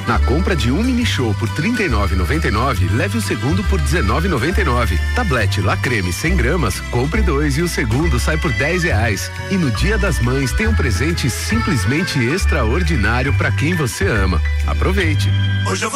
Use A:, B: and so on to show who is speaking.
A: Na compra de um mini show por R$ 39,99, leve o segundo por R$ 19,99. Tablete La Creme 100 gramas, compre 2 e o segundo sai por R$10. E no Dia das Mães tem um presente simplesmente extraordinário para quem você ama. Aproveite.
B: Hoje eu vou